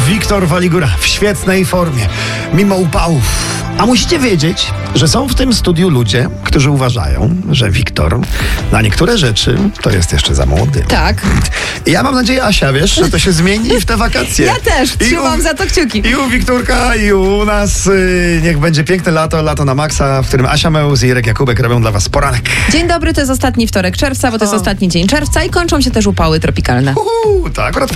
Wiktor Waligura w świetnej formie, mimo upałów. A musicie wiedzieć, że są w tym studiu ludzie, którzy uważają, że Wiktor na niektóre rzeczy to jest jeszcze za młody. Tak. I ja mam nadzieję, Asia, wiesz, że to się zmieni w te wakacje. Ja też, trzymam za to kciuki. I u Wikturka, i u nas niech będzie piękne lato na maksa, w którym Asia Meus i Irek Jakubek robią dla was poranek. Dzień dobry, to jest ostatni wtorek czerwca, bo to jest ostatni dzień czerwca i kończą się też upały tropikalne. To akurat